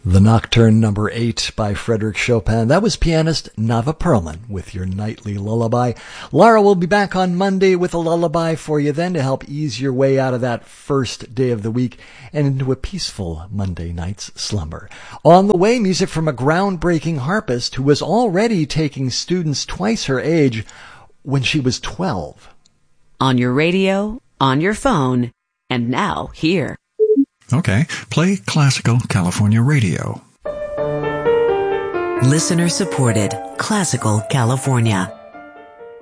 The Nocturne number 8 by Frédéric Chopin. That was pianist Nava Perlman with your nightly lullaby. Laura will be back on Monday with a lullaby for you then to help ease your way out of that first day of the week and into a peaceful Monday night's slumber. On the way, music from a groundbreaking harpist who was already taking students twice her age when she was 12. On your radio, on your phone, and now here. Okay, play Classical California Radio. Listener supported Classical California.